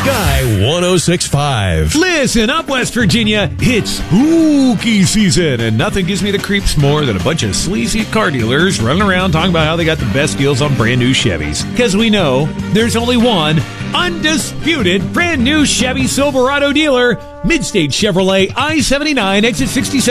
Sky 106.5. Listen up, West Virginia. It's spooky season, and nothing gives me the creeps more than a bunch of sleazy car dealers running around talking about how they got the best deals on brand new Chevys. Because we know there's only one undisputed brand new Chevy Silverado dealer, Midstate Chevrolet, I-79, exit 67.